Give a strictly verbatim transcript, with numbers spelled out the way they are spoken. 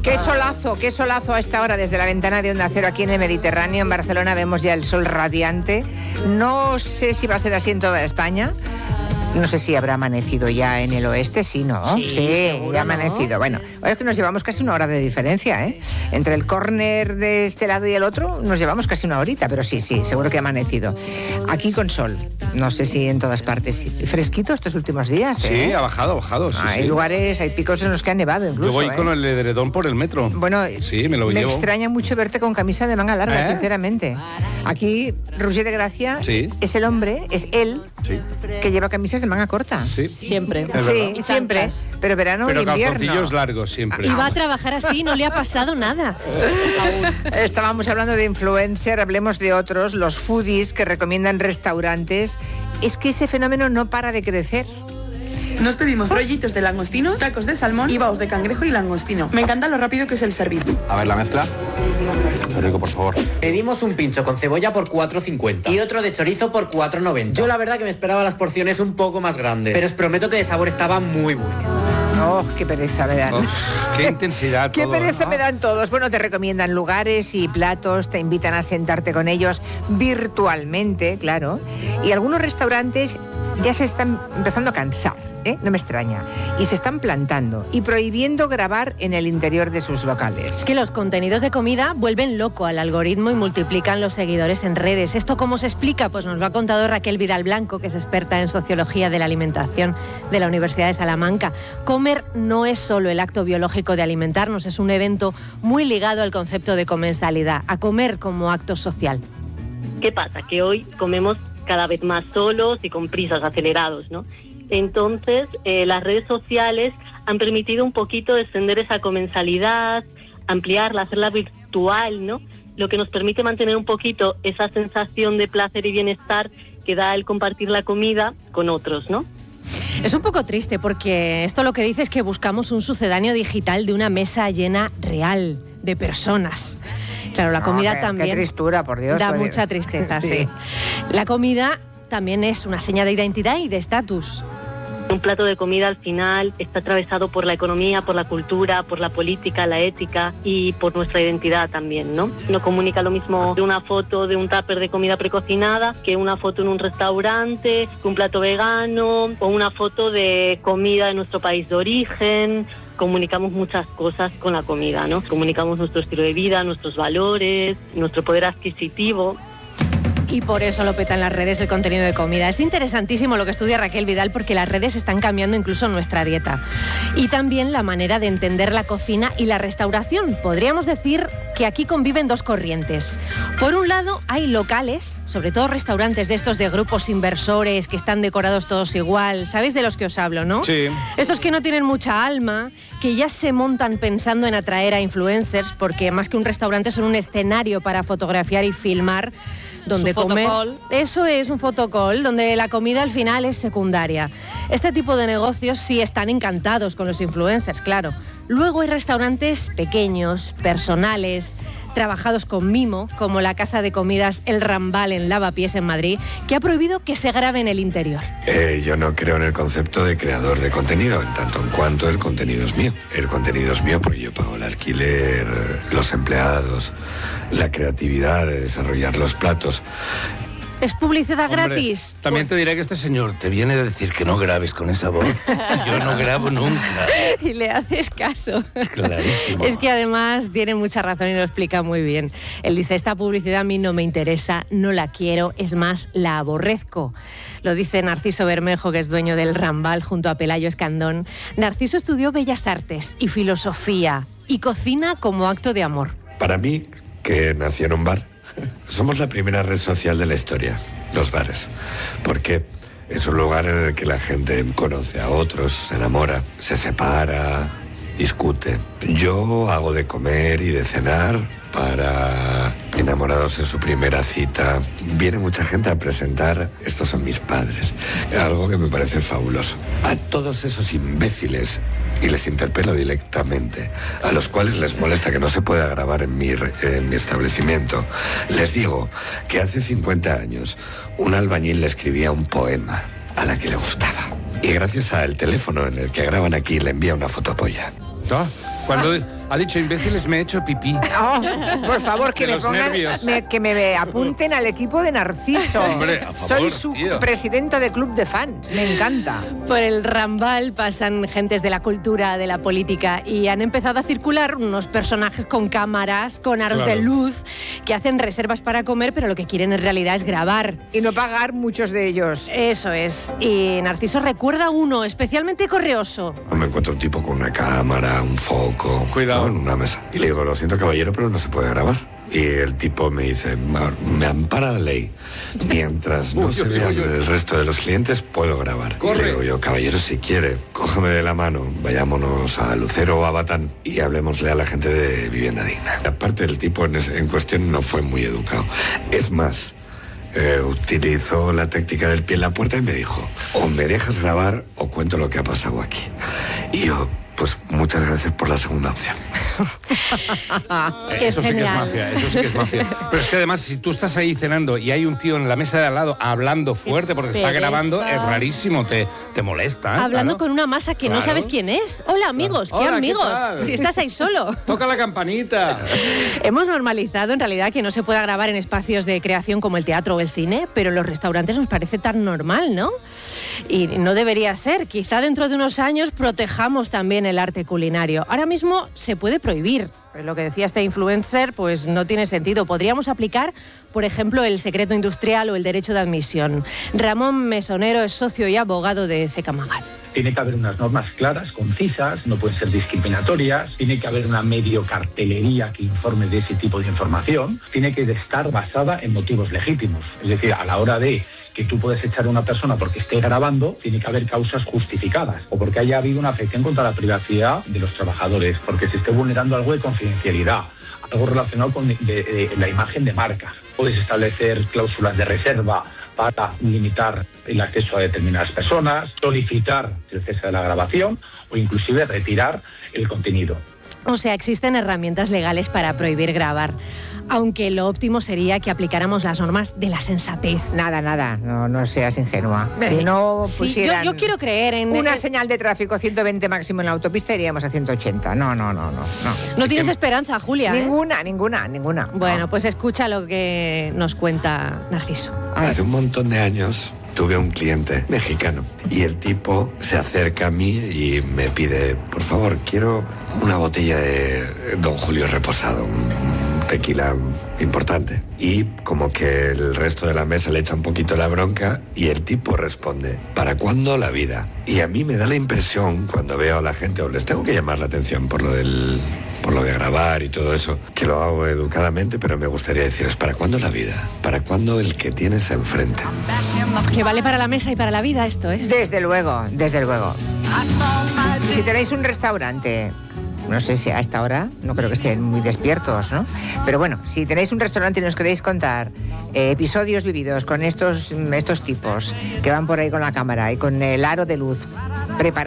Qué solazo, qué solazo a esta hora desde la ventana de Onda Cero aquí en el Mediterráneo. En Barcelona vemos ya el sol radiante. No sé si va a ser así en toda España. No sé si habrá amanecido ya en el oeste, sí, ¿no? Sí, sí seguro, ya ha amanecido. ¿no? Bueno, es que nos llevamos casi una hora de diferencia, ¿eh? Entre el córner de este lado y el otro nos llevamos casi una horita, pero sí, sí, seguro que ha amanecido. Aquí con sol, no sé si en todas partes. Fresquito estos últimos días, ¿eh? Sí, ha bajado, ha bajado. Sí, hay sí. lugares, hay picos en los que ha nevado incluso. Yo voy ¿eh? con el edredón por el metro. Bueno, sí, me lo me llevo. extraña mucho verte con camisa de manga larga, ¿Eh? sinceramente. Aquí, Roger de Gracia sí. es el hombre, es él, sí. que lleva camisas de manga corta. Sí. Siempre. Sí, siempre. Pero verano Pero y invierno. calzoncillos largos siempre. Y va a trabajar así, no le ha pasado nada. Aún. Estábamos hablando de influencer, hablemos de otros, los foodies que recomiendan restaurantes. Es que ese fenómeno no para de crecer. Nos pedimos rollitos de langostino, tacos de salmón y baos de cangrejo y langostino. Me encanta lo rápido que es el servir. A ver la mezcla. Qué rico, por favor. Pedimos un pincho con cebolla por cuatro cincuenta y otro de chorizo por cuatro noventa. Yo la verdad que me esperaba las porciones un poco más grandes, pero os prometo que de sabor estaba muy bueno. Oh, qué pereza me dan. Uf, qué intensidad. Qué todo, pereza ¿no? me dan todos. Bueno, te recomiendan lugares y platos, te invitan a sentarte con ellos virtualmente, claro. Y algunos restaurantes ya se están empezando a cansar, ¿eh? No me extraña. Y se están plantando y prohibiendo grabar en el interior de sus locales. Es que los contenidos de comida vuelven loco al algoritmo y multiplican los seguidores en redes. ¿Esto cómo se explica? Pues nos lo ha contado Raquel Vidal Blanco, que es experta en sociología de la alimentación de la Universidad de Salamanca. Comer no es solo el acto biológico de alimentarnos, es un evento muy ligado al concepto de comensalidad, a comer como acto social. ¿Qué pasa? Que hoy comemos cada vez más solos y con prisas, acelerados, ¿no? Entonces, eh, las redes sociales han permitido un poquito extender esa comensalidad, ampliarla, hacerla virtual, ¿no? Lo que nos permite mantener un poquito esa sensación de placer y bienestar que da el compartir la comida con otros, ¿no? Es un poco triste porque esto lo que dice es que buscamos un sucedáneo digital de una mesa llena real, de personas. Claro, la comida no, qué, también qué tristura, por Dios. da por mucha Dios. tristeza, sí. sí. La comida también es una señal de identidad y de estatus. Un plato de comida al final está atravesado por la economía, por la cultura, por la política, la ética y por nuestra identidad también, ¿no? No comunica lo mismo de una foto de un tupper de comida precocinada que una foto en un restaurante, que un plato vegano o una foto de comida de nuestro país de origen. Comunicamos muchas cosas con la comida, ¿no? Comunicamos nuestro estilo de vida, nuestros valores, nuestro poder adquisitivo. Y por eso lo petan las redes el contenido de comida. Es interesantísimo lo que estudia Raquel Vidal porque las redes están cambiando incluso nuestra dieta. Y también la manera de entender la cocina y la restauración. Podríamos decir que aquí conviven dos corrientes. Por un lado, hay locales, sobre todo restaurantes de estos de grupos inversores que están decorados todos igual. ¿Sabéis de los que os hablo, no? Sí. Estos que no tienen mucha alma, que ya se montan pensando en atraer a influencers porque más que un restaurante son un escenario para fotografiar y filmar donde Su comer. fotocall. Eso es un fotocall, donde la comida al final es secundaria. Este tipo de negocios sí están encantados con los influencers, claro. Luego hay restaurantes pequeños, personales, trabajados con mimo, como la casa de comidas El Rambal en Lavapiés en Madrid, que ha prohibido que se grabe en el interior. Eh, yo no creo en el concepto de creador de contenido, en tanto en cuanto el contenido es mío. El contenido es mío porque yo pago el alquiler, los empleados, la creatividad de desarrollar los platos. ¿Es publicidad Hombre, gratis? También te diré que este señor te viene a decir que no grabes con esa voz. Yo no grabo nunca. Y le haces caso. Clarísimo. Es que además tiene mucha razón y lo explica muy bien. Él dice, esta publicidad a mí no me interesa, no la quiero, es más, la aborrezco. Lo dice Narciso Bermejo, que es dueño del Rambal, junto a Pelayo Escandón. Narciso estudió Bellas Artes y Filosofía y cocina como acto de amor. Para mí, que nací en un bar, somos la primera red social de la historia, los bares, porque es un lugar en el que la gente conoce a otros, se enamora, se separa, discute. Yo hago de comer y de cenar para enamorados en su primera cita. Viene mucha gente a presentar, estos son mis padres, algo que me parece fabuloso. A todos esos imbéciles, y les interpelo directamente, a los cuales les molesta que no se pueda grabar en mi, en mi establecimiento, les digo que hace cincuenta años un albañil le escribía un poema a la que le gustaba. Y gracias al teléfono en el que graban aquí le envía una fotopolla. ¿No? Cuando, Ha dicho imbéciles, me he hecho pipí. Oh, por favor, que De me los pongan, nervios. me- que me apunten al equipo de Narciso. Hombre, a favor, Soy su tío. presidenta de club de fans, me encanta. Por el Rambal pasan gentes de la cultura, de la política, y han empezado a circular unos personajes con cámaras, con aros Claro. de luz, que hacen reservas para comer, pero lo que quieren en realidad es grabar. Y no pagar muchos de ellos. Eso es. Y Narciso recuerda uno especialmente correoso. Me encuentro un tipo con una cámara, un foco, Cuidado. ¿no? en una mesa. Y le digo, lo siento caballero, pero no se puede grabar. Y el tipo me dice, "Ma- me ampara la ley. Mientras no Uy, se uy, vea uy, uy. el resto de los clientes, puedo grabar. Y Corre. le digo yo, caballero, si quiere, cógeme de la mano, vayámonos a Lucero o a Batán y hablemosle a la gente de Vivienda Digna. Aparte, el tipo en, ese- en cuestión no fue muy educado. Es más, eh, utilizó la táctica del pie en la puerta y me dijo, o me dejas grabar o cuento lo que ha pasado aquí. Y yo, pues muchas gracias por la segunda opción. Qué Eso sí que es genial. mafia, eso sí que es mafia. Pero es que además, si tú estás ahí cenando y hay un tío en la mesa de al lado hablando fuerte porque está pereza. grabando, es rarísimo, te, te molesta. Hablando claro. con una masa que no Claro. sabes quién es. Hola, amigos, Claro. ¿qué Hola, ¿qué amigos? tal? Si estás ahí solo. Toca la campanita. Hemos normalizado en realidad que no se pueda grabar en espacios de creación como el teatro o el cine, pero en los restaurantes nos parece tan normal, ¿no? Y no debería ser. Quizá dentro de unos años protejamos también el arte culinario. Ahora mismo se puede prohibir. Lo que decía este influencer, pues no tiene sentido. Podríamos aplicar, por ejemplo, el secreto industrial o el derecho de admisión. Ramón Mesonero es socio y abogado de Cecamagal. Tiene que haber unas normas claras, concisas, no pueden ser discriminatorias, tiene que haber una medio cartelería que informe de ese tipo de información, tiene que estar basada en motivos legítimos. Es decir, a la hora de que tú puedes echar a una persona porque esté grabando, tiene que haber causas justificadas o porque haya habido una afección contra la privacidad de los trabajadores, porque se esté vulnerando algo de confidencialidad, algo relacionado con de, de, de la imagen de marca. Puedes establecer cláusulas de reserva para limitar el acceso a determinadas personas, solicitar el cese de la grabación o inclusive retirar el contenido. O sea, existen herramientas legales para prohibir grabar, aunque lo óptimo sería que aplicáramos las normas de la sensatez. Nada, nada, no, no seas ingenua. Si no Sí, pusieran yo, yo quiero creer en... una en- señal de tráfico ciento veinte máximo en la autopista, iríamos a ciento ochenta. No, no, no, no. no. No tienes esperanza, Julia, ¿eh? Ninguna, ninguna, ninguna. Bueno, No. pues escucha lo que nos cuenta Narciso. Hace un montón de años tuve un cliente mexicano y el tipo se acerca a mí y me pide, por favor, quiero una botella de Don Julio Reposado, un tequila importante. Y como que el resto de la mesa le echa un poquito la bronca y el tipo responde, ¿para cuándo la vida? Y a mí me da la impresión cuando veo a la gente, o les tengo que llamar la atención por lo del, por lo de grabar y todo eso, que lo hago educadamente, pero me gustaría decirles, ¿para cuándo la vida? ¿Para cuándo el que tienes enfrente? Que vale para la mesa y para la vida esto, ¿eh? Desde luego, desde luego. Si tenéis un restaurante, no sé si a esta hora, no creo que estén muy despiertos, ¿no? Pero bueno, si tenéis un restaurante y nos queréis contar eh, episodios vividos con estos, estos tipos que van por ahí con la cámara y con el aro de luz preparados,